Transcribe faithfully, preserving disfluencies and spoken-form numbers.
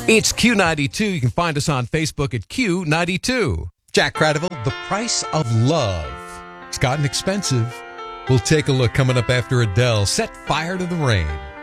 It's Q ninety-two. You can find us on Facebook at Q ninety-two. Jack Cradiville, The Price of Love. It's gotten expensive. We'll take a look coming up after Adele. Set fire to the rain.